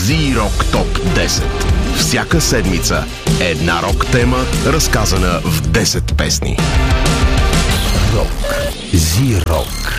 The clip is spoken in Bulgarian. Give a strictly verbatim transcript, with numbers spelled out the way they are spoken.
Зирок Топ десет. Всяка седмица една рок тема, разказана в десет песни. Рок. Зирок.